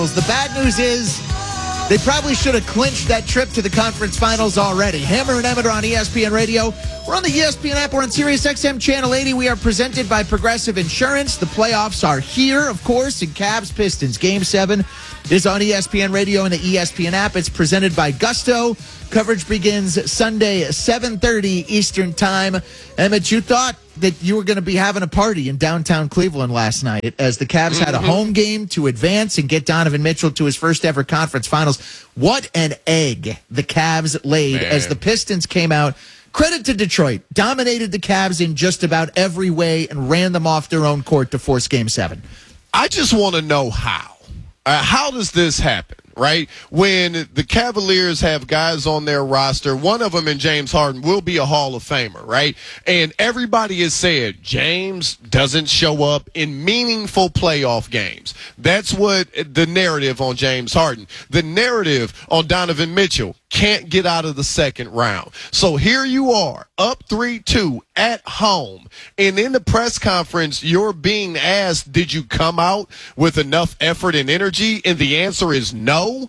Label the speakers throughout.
Speaker 1: The bad news is they probably should have clinched that trip to the conference finals already. Hammer and Emmett are on ESPN Radio. We're on the ESPN app. We're on Sirius XM Channel 80. We are presented by Progressive Insurance. The playoffs are here, of course, in Cavs Pistons. Game 7 is on ESPN Radio and the ESPN app. It's presented by Gusto. Coverage begins Sunday, 7:30 Eastern Time. Emmett, you thought that you were going to be having a party in downtown Cleveland last night as the Cavs had a home game to advance and get Donovan Mitchell to his first ever conference finals. What an egg the Cavs laid as the Pistons came out. Credit to Detroit. Dominated the Cavs in just about every way and ran them off their own court to force Game 7.
Speaker 2: I just want to know how. How does this happen? Right? When the Cavaliers have guys on their roster, one of them in James Harden will be a Hall of Famer, right? And everybody has said James doesn't show up in meaningful playoff games. That's what the narrative on James Harden. The narrative on Donovan Mitchell can't get out of the second round. So here you are, up 3-2 at home. And in the press conference, you're being asked, did you come out with enough effort and energy? And the answer is no.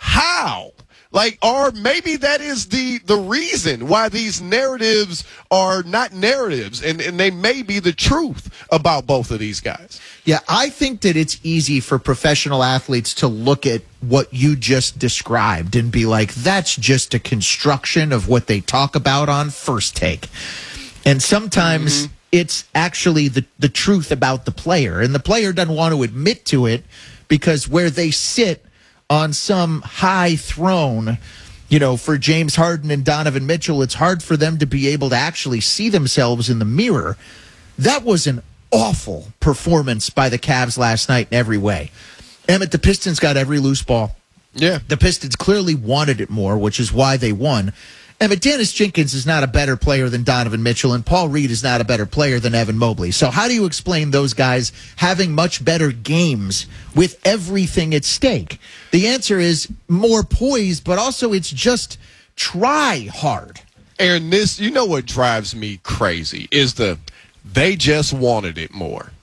Speaker 2: How? Or maybe that is the reason why these narratives are not narratives, and they may be the truth about both of these guys.
Speaker 1: Yeah, I think that it's easy for professional athletes to look at what you just described and be like, that's just a construction of what they talk about on First Take. And sometimes it's actually the truth about the player, and the player doesn't want to admit to it because where they sit on some high throne, for James Harden and Donovan Mitchell, it's hard for them to be able to actually see themselves in the mirror. That was an awful performance by the Cavs last night in every way. Emmett, the Pistons got every loose ball.
Speaker 2: Yeah.
Speaker 1: The Pistons clearly wanted it more, which is why they won. Emmett, Dennis Jenkins is not a better player than Donovan Mitchell, and Paul Reed is not a better player than Evan Mobley. So how do you explain those guys having much better games with everything at stake? The answer is more poise, but also it's just try hard.
Speaker 2: Aaron, what drives me crazy is they just wanted it more.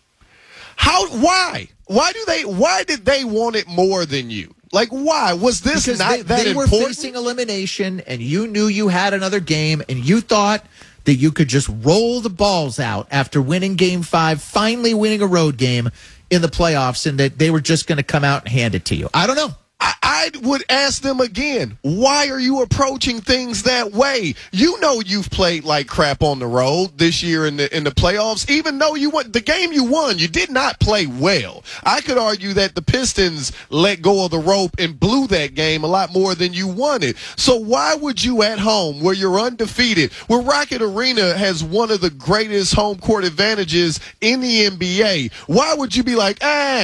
Speaker 2: Why? Why did they want it more than you? Why? Was this
Speaker 1: because
Speaker 2: not that
Speaker 1: they
Speaker 2: important?
Speaker 1: They were facing elimination, and you knew you had another game, and you thought that you could just roll the balls out after winning Game 5, finally winning a road game in the playoffs, and that they were just going to come out and hand it to you. I don't know.
Speaker 2: I would ask them again, why are you approaching things that way? You know you've played like crap on the road this year in the playoffs. Even though you won the game you won, you did not play well. I could argue that the Pistons let go of the rope and blew that game a lot more than you wanted. So why would you at home, where you're undefeated, where Rocket Arena has one of the greatest home court advantages in the NBA, why would you be like,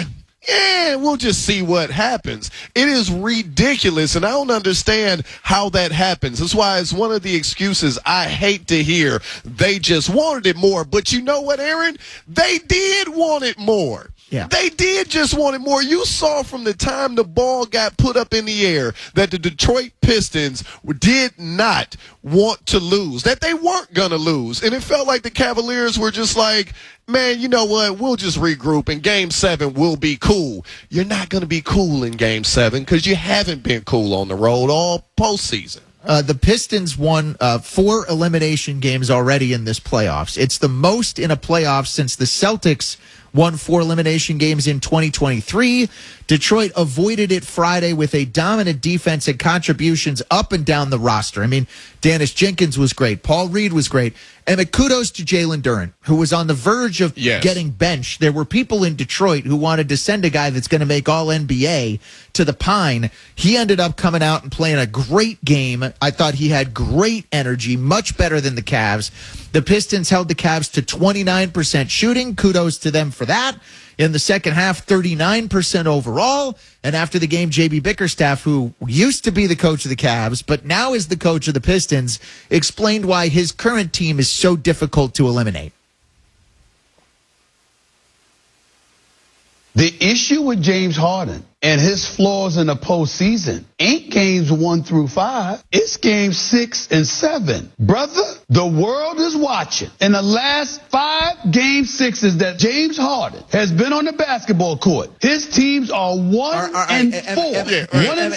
Speaker 2: we'll just see what happens? It is ridiculous, and I don't understand how that happens. That's why it's one of the excuses I hate to hear. They just wanted it more. But you know what, Aaron? They did want it more.
Speaker 1: Yeah.
Speaker 2: They did just want it more. You saw from the time the ball got put up in the air that the Detroit Pistons did not want to lose, that they weren't going to lose. And it felt like the Cavaliers were just like, man, you know what? We'll just regroup, and Game 7 will be cool. You're not going to be cool in Game 7 because you haven't been cool on the road all postseason.
Speaker 1: The Pistons won 4 elimination games already in this playoffs. It's the most in a playoff since the Celtics won 4 elimination games in 2023. Detroit avoided it Friday with a dominant defense and contributions up and down the roster. I mean, Dennis Jenkins was great. Paul Reed was great. And kudos to Jalen Duren, who was on the verge of getting benched. There were people in Detroit who wanted to send a guy that's going to make All-NBA to the Pine. He ended up coming out and playing a great game. I thought he had great energy, much better than the Cavs. The Pistons held the Cavs to 29% shooting. Kudos to them for that. In the second half, 39% overall. And after the game, J.B. Bickerstaff, who used to be the coach of the Cavs, but now is the coach of the Pistons, explained why his current team is so difficult to eliminate.
Speaker 3: The issue with James Harden and his flaws in the postseason ain't games 1 through 5. It's games 6 and 7. Brother, the world is watching. In the last 5 game 6s that James Harden has been on the basketball court, his teams are 1 and 4. 1 and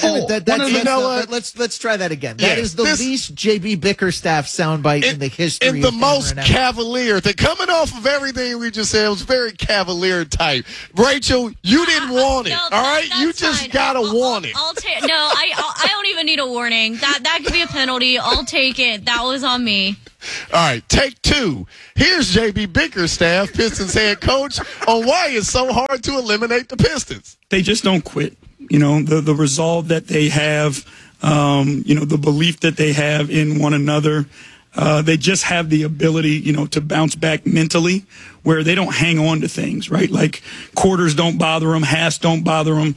Speaker 3: 4.
Speaker 1: Let's try that again. That is the least JB Bickerstaff soundbite in the history.
Speaker 2: And the most cavalier. Coming off of everything we just said, it was very cavalier type. Rachel, you didn't want it.
Speaker 4: No,
Speaker 2: all right, you just
Speaker 4: fine.
Speaker 2: gotta want it.
Speaker 4: I don't even need a warning. That could be a penalty. I'll take it. That was on me.
Speaker 2: All right, take 2. Here's JB Bickerstaff, Pistons head coach, on why it's so hard to eliminate the Pistons.
Speaker 5: They just don't quit. You know, the resolve that they have, the belief that they have in one another. They just have the ability, to bounce back mentally where they don't hang on to things, right? Like quarters don't bother them, halves don't bother them.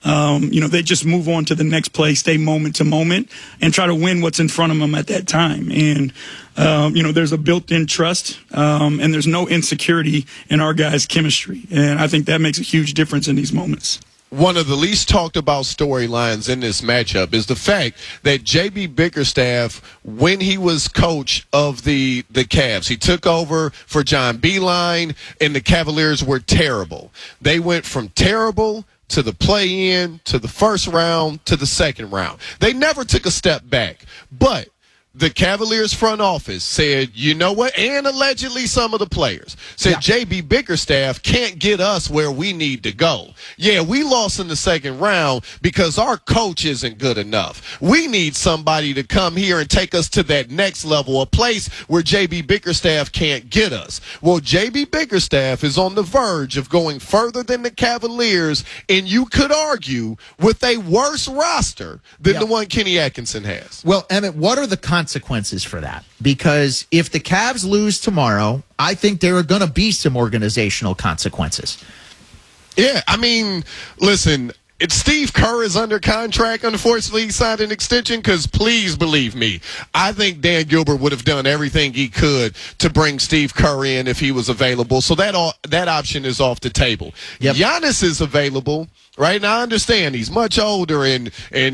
Speaker 5: They just move on to the next play, stay moment to moment, and try to win what's in front of them at that time. And, there's a built-in trust, and there's no insecurity in our guys' chemistry. And I think that makes a huge difference in these moments.
Speaker 2: One of the least talked about storylines in this matchup is the fact that JB Bickerstaff, when he was coach of the Cavs, he took over for John Beilein, and the Cavaliers were terrible. They went from terrible to the play-in, to the first round, to the second round. They never took a step back. But the Cavaliers front office said, you know what, and allegedly some of the players said, JB Bickerstaff can't get us where we need to go. Yeah, we lost in the second round because our coach isn't good enough. We need somebody to come here and take us to that next level, a place where JB Bickerstaff can't get us. Well, JB Bickerstaff is on the verge of going further than the Cavaliers, and you could argue with a worse roster than the one Kenny Atkinson has.
Speaker 1: Well, Emmett, what are the consequences for that? Because if the Cavs lose tomorrow, I think there are going to be some organizational consequences.
Speaker 2: Yeah, I mean, listen, Steve Kerr is under contract. Unfortunately, he signed an extension because, please believe me, I think Dan Gilbert would have done everything he could to bring Steve Kerr in if he was available. So that option is off the table. Giannis is available. Right now, I understand he's much older and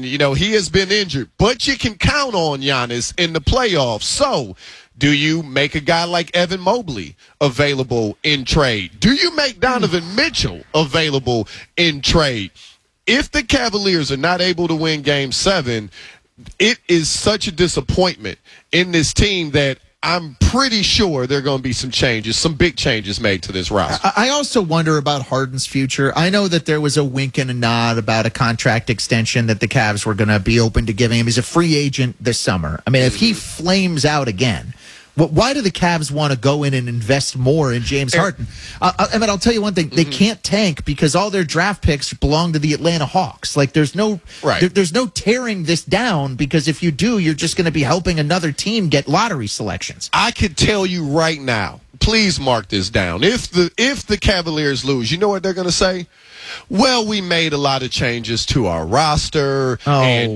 Speaker 2: he has been injured, but you can count on Giannis in the playoffs. So, do you make a guy like Evan Mobley available in trade? Do you make Donovan Mitchell available in trade? If the Cavaliers are not able to win Game 7, it is such a disappointment in this team that I'm pretty sure there are going to be some changes, some big changes made to this roster.
Speaker 1: I also wonder about Harden's future. I know that there was a wink and a nod about a contract extension that the Cavs were going to be open to giving him. He's a free agent this summer. I mean, if he flames out again, why do the Cavs want to go in and invest more in James Harden? I'll tell you one thing. They can't tank because all their draft picks belong to the Atlanta Hawks. Like, there's no tearing this down, because if you do, you're just going to be helping another team get lottery selections.
Speaker 2: I could tell you right now, please mark this down. If the Cavaliers lose, you know what they're going to say? Well, we made a lot of changes to our roster, and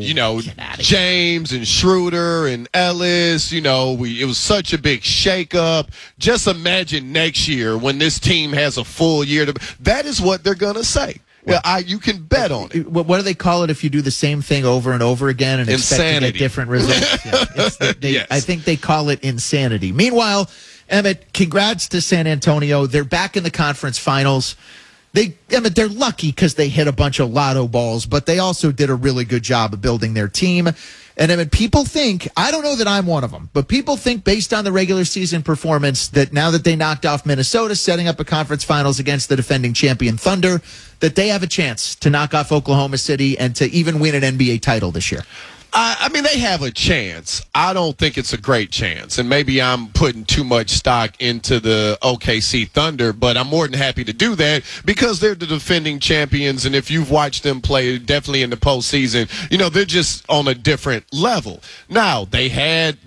Speaker 2: James and Schroeder and Ellis. It was such a big shakeup. Just imagine next year when this team has a full year that is what they're gonna say. Well, you can bet on it.
Speaker 1: What do they call it if you do the same thing over and over again and expect to get different results?
Speaker 2: Yes.
Speaker 1: I think they call it insanity. Meanwhile, Emmett, congrats to San Antonio. They're back in the conference finals. They're lucky because they hit a bunch of lotto balls, but they also did a really good job of building their team. And people think, I don't know that I'm one of them, but people think based on the regular season performance that now that they knocked off Minnesota, setting up a conference finals against the defending champion Thunder, that they have a chance to knock off Oklahoma City and to even win an NBA title this year.
Speaker 2: I mean, they have a chance. I don't think it's a great chance. And maybe I'm putting too much stock into the OKC Thunder, but I'm more than happy to do that because they're the defending champions. And if you've watched them play, definitely in the postseason, they're just on a different level. Now, they had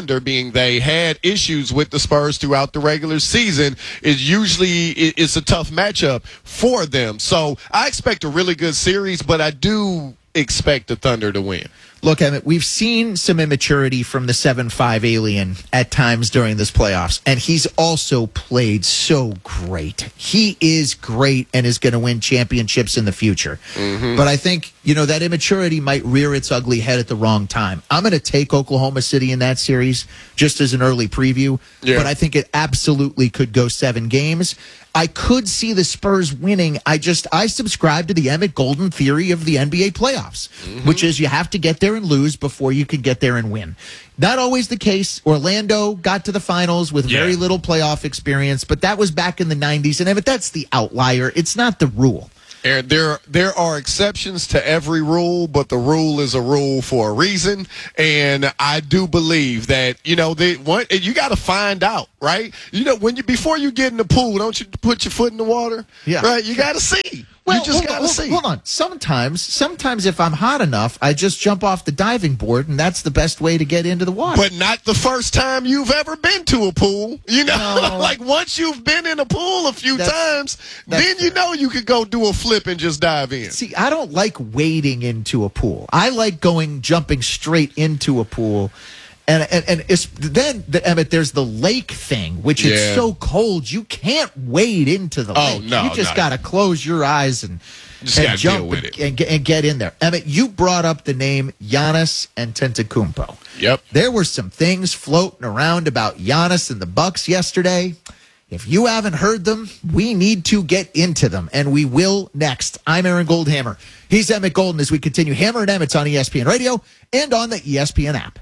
Speaker 2: issues with the Spurs throughout the regular season. It's a tough matchup for them. So I expect a really good series, but I do expect the Thunder to win.
Speaker 1: Look, Emmett, we've seen some immaturity from the 7'5" alien at times during this playoffs, and he's also played so great. He is great and is going to win championships in the future. But I think, that immaturity might rear its ugly head at the wrong time. I'm going to take Oklahoma City in that series just as an early preview, but I think it absolutely could go 7 games. I could see the Spurs winning. I subscribe to the Emmett Golden theory of the NBA playoffs, which is you have to get there and lose before you can get there and win. Not always the case. Orlando got to the finals with very little playoff experience, but that was back in the 90s. And Emmett, that's the outlier. It's not the rule.
Speaker 2: Aaron, there are exceptions to every rule, but the rule is a rule for a reason. And I do believe that, you got to find out, right? Before you get in the pool, don't you put your foot in the water? Yeah. Right? You got to see.
Speaker 1: Well,
Speaker 2: you just got to see.
Speaker 1: Hold on. Sometimes if I'm hot enough, I just jump off the diving board, and that's the best way to get into the water.
Speaker 2: But not the first time you've ever been to a pool. Like once you've been in a pool a few times, then you could go do a flip and just dive in.
Speaker 1: See, I don't like wading into a pool. I like jumping straight into a pool. And it's then Emmett, there's the lake thing, which is so cold you can't wade into the lake.
Speaker 2: No,
Speaker 1: you just got to close your eyes and jump with it. And get in there. Emmett, you brought up the name Giannis Antetokounmpo.
Speaker 2: Yep.
Speaker 1: There were some things floating around about Giannis and the Bucks yesterday. If you haven't heard them, we need to get into them, and we will next. I'm Aaron Goldhammer. He's Emmett Golden as we continue Hammer and Emmett's on ESPN Radio and on the ESPN app.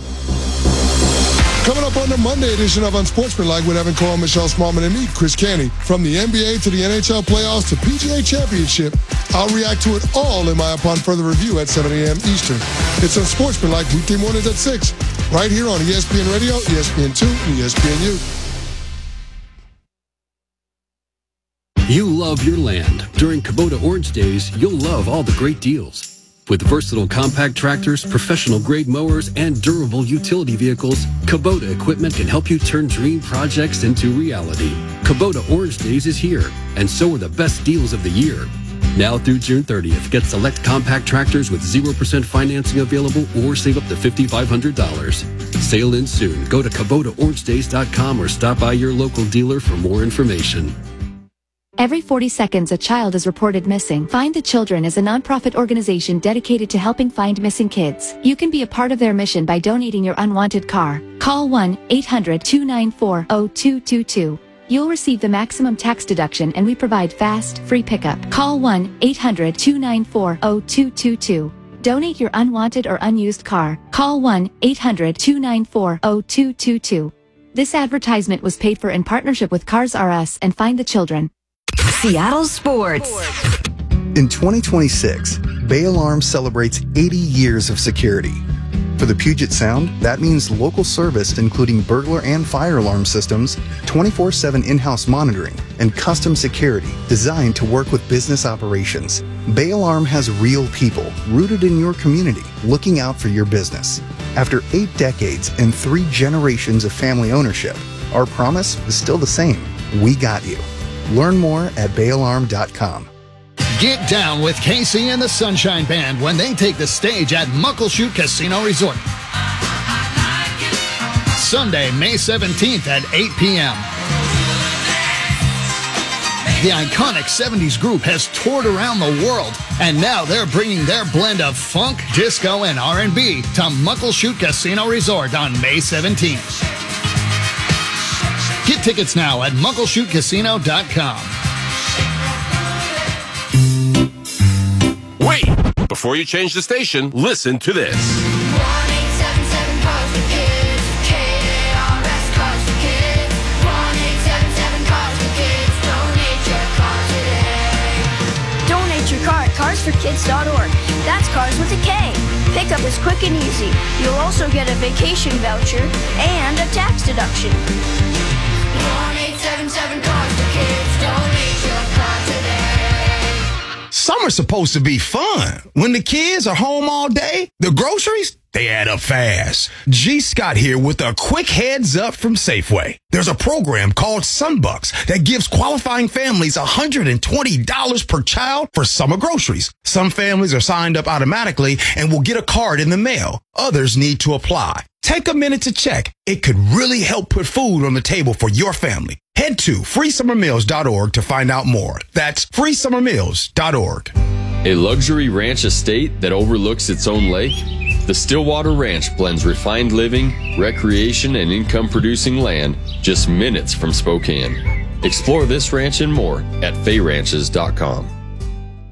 Speaker 6: Coming up on the Monday edition of Unsportsmanlike with Evan Cole, Michelle Smallman, and me, Chris Canty. From the NBA to the NHL playoffs to PGA Championship, I'll react to it all in my Upon Further Review at 7 a.m. Eastern. It's Unsportsmanlike weekday mornings at 6, right here on ESPN Radio, ESPN2, and ESPNU.
Speaker 7: You love your land. During Kubota Orange Days, you'll love all the great deals. With versatile compact tractors, professional-grade mowers, and durable utility vehicles, Kubota equipment can help you turn dream projects into reality. Kubota Orange Days is here, and so are the best deals of the year. Now through June 30th, get select compact tractors with 0% financing available or save up to $5,500. Sale ends soon. Go to KubotaOrangeDays.com or stop by your local dealer for more information.
Speaker 8: Every 40 seconds, a child is reported missing. Find the Children is a nonprofit organization dedicated to helping find missing kids. You can be a part of their mission by donating your unwanted car. Call 1-800-294-0222. You'll receive the maximum tax deduction, and we provide fast, free pickup. Call 1-800-294-0222. Donate your unwanted or unused car. Call 1-800-294-0222. This advertisement was paid for in partnership with Cars R Us and Find the Children.
Speaker 9: Seattle Sports.
Speaker 10: In 2026, Bay Alarm celebrates 80 years of security. For the Puget Sound, that means local service including burglar and fire alarm systems, 24/7 in-house monitoring, and custom security designed to work with business operations. Bay Alarm has real people rooted in your community looking out for your business. After 8 decades and 3 generations of family ownership, our promise is still the same. We got you. Learn more at bayalarm.com.
Speaker 11: Get down with KC and the Sunshine Band when they take the stage at Muckleshoot Casino Resort. Sunday, May 17th at 8 p.m. The iconic 70s group has toured around the world, and now they're bringing their blend of funk, disco, and R&B to Muckleshoot Casino Resort on May 17th. Get tickets now at muckleshootcasino.com.
Speaker 12: Wait! Before you change the station, listen to this.
Speaker 13: 1-877 Cars for Kids. KARS Cars for Kids. 1-877 Cars for Kids. Donate your car today.
Speaker 14: Donate your car at carsforkids.org. That's cars with a K. Pickup is quick and easy. You'll also get a vacation voucher and a tax deduction.
Speaker 13: 1-877 Cars for Kids. Donate your car today.
Speaker 15: Summer's supposed to be fun. When the kids are home all day, the groceries, they add up fast. G. Scott here with a quick heads up from Safeway. There's a program called Sunbucks that gives qualifying families $120 per child for summer groceries. Some families are signed up automatically and will get a card in the mail. Others need to apply. Take a minute to check. It could really help put food on the table for your family. Head to freesummermeals.org to find out more. That's freesummermeals.org.
Speaker 16: A luxury ranch estate that overlooks its own lake? The Stillwater Ranch blends refined living, recreation, and income-producing land just minutes from Spokane. Explore this ranch and more at fayranches.com.